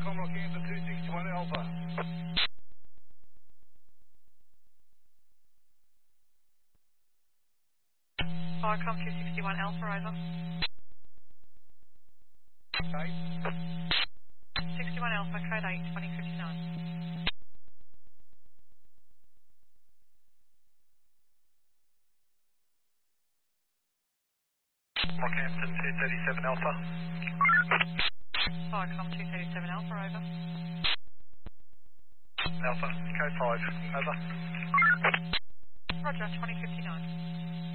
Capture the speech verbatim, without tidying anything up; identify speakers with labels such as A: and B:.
A: Viacom Rockhampton two sixty-one Alpha.
B: Viacom two sixty-one Alpha, over.
A: Okay.
B: sixty-one Alpha, code eight, twenty fifty-nine.
A: Rockhampton two thirty-seven Alpha.
B: Viacom two thirty-seven Alpha, over.
A: Alpha, code five, over.
B: Roger, twenty fifty-nine.